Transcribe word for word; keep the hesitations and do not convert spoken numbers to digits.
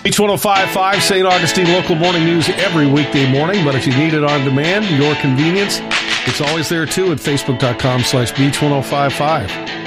Beach one oh five point five, Saint Augustine local morning news every weekday morning. But if you need it on demand, your convenience, it's always there too at facebook.com slash beach1055.